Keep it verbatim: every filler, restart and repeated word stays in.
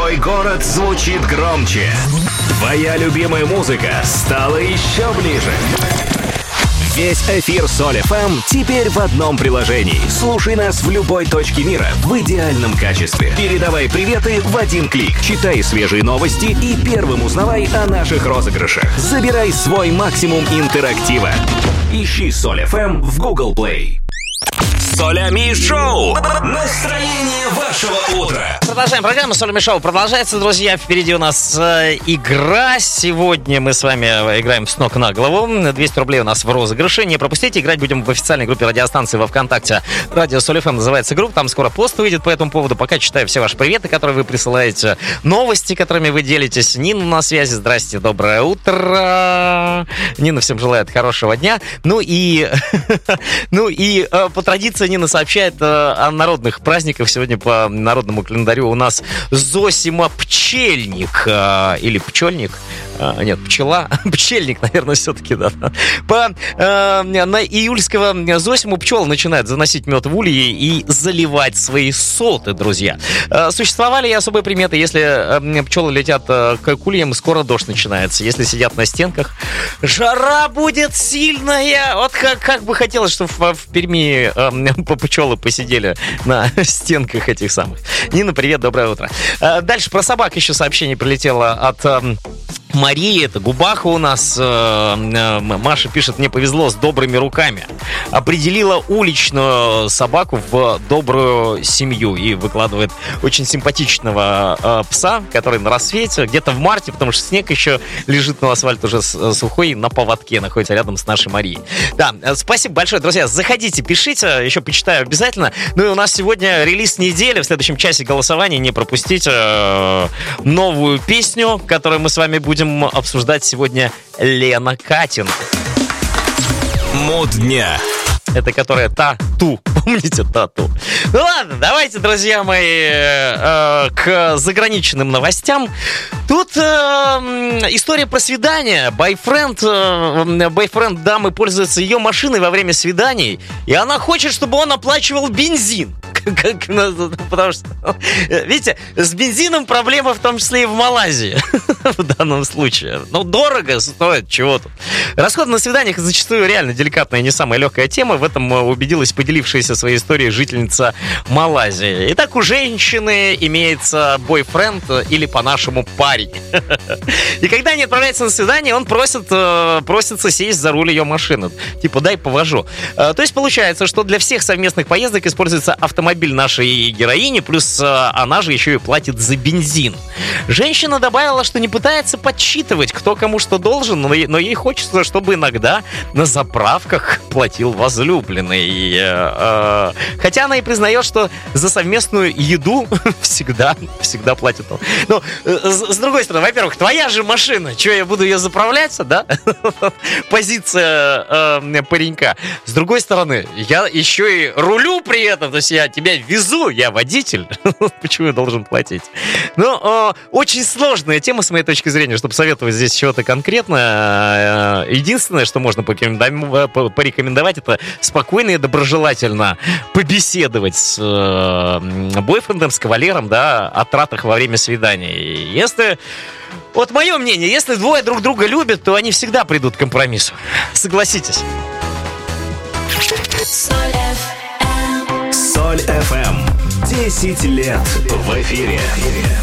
Твой город звучит громче. Твоя любимая музыка стала еще ближе. Весь эфир Соль эф эм теперь в одном приложении. Слушай нас в любой точке мира в идеальном качестве. Передавай приветы в один клик. Читай свежие новости и первым узнавай о наших розыгрышах. Забирай свой максимум интерактива. Ищи Соль эф эм в Google Play. Солями Шоу. Настроение вашего утра. Продолжаем программу Солями Шоу. Продолжается, друзья. Впереди у нас э, игра. Сегодня мы с вами играем с ног на голову. двести рублей у нас в розыгрыше. Не пропустите. Играть будем в официальной группе радиостанции во ВКонтакте. Радио Соль эф эм называется группа. Там скоро пост выйдет по этому поводу. Пока читаю все ваши приветы, которые вы присылаете. Новости, которыми вы делитесь. Нина на связи. Здрасте, доброе утро. Нина всем желает хорошего дня. Ну и, ну и по традиции Нина сообщает э, о народных праздниках. Сегодня по народному календарю у нас Зосима Пчельник. Э, или Пчельник. Э, нет, пчела. Пчельник, наверное, все-таки, да. По, э, на июльского Зосиму пчел начинают заносить мед в ульи и заливать свои соты, друзья. Э, существовали и особые приметы. Если э, пчелы летят э, к ульям, скоро дождь начинается. Если сидят на стенках, жара будет сильная. Вот как, как бы хотелось, чтобы в, в Перми э, по пчелы посидели на стенках этих самых. Нина, привет, доброе утро. Дальше про собак еще сообщение прилетело от Марии, это Губаха у нас. Маша пишет: мне повезло с добрыми руками. Определила уличную собаку в добрую семью. И выкладывает очень симпатичного пса, который на рассвете, где-то в марте, потому что снег еще лежит на асфальт уже сухой, на поводке находится рядом с нашей Марией. Да, спасибо большое, друзья. Заходите, пишите, еще почитаю обязательно. Ну и у нас сегодня релиз недели. В следующем часе голосования. Не пропустите новую песню, которую мы с вами будем обсуждать сегодня. Лена Катин. Мод дня. Это которая тату. Помните тату? Ну ладно, давайте, друзья мои, э, к заграничным новостям. Тут э, история про свидание. Бойфренд, э, бойфренд дамы пользуется ее машиной во время свиданий, и она хочет, чтобы он оплачивал бензин. Потому что, видите, с бензином проблема в том числе и в Малайзии. В данном случае. Ну, дорого стоит, чего тут. Расходы на свиданиях зачастую реально деликатная и не самая легкая тема. В этом убедилась поделившаяся своей историей жительница Малайзии. Итак, у женщины имеется бойфренд, или по-нашему парень. И когда они отправляются на свидание, он просит, просится сесть за руль ее машины. Типа, дай повожу. То есть получается, что для всех совместных поездок используется автомобиль нашей героини, плюс она же еще и платит за бензин. Женщина добавила, что не пытается подсчитывать, кто кому что должен, но, но ей хочется, чтобы иногда на заправках платил возлюбленный. И, э, хотя она и признает, что за совместную еду всегда, всегда платит он. Но, с, с другой стороны, во-первых, твоя же машина, что, я буду ее заправляться, да? Позиция э, паренька. С другой стороны, я еще и рулю при этом, то есть я тебя везу, я водитель. Почему я должен платить? Ну, э, очень сложная тема с моей точки зрения, чтобы советовать здесь чего-то конкретно. Единственное, что можно порекомендовать, это спокойно и доброжелательно побеседовать с э, бойфрендом, с кавалером, да, о тратах во время свидания. Если... Вот мое мнение, если двое друг друга любят, то они всегда придут к компромиссу. Согласитесь. Соль эф эм. десять лет в эфире.